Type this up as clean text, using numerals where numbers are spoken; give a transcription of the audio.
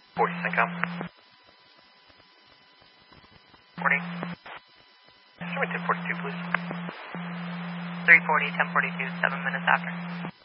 40 Syncom. Morning. Instrument 1042, please. 340, 1042, 7 minutes after.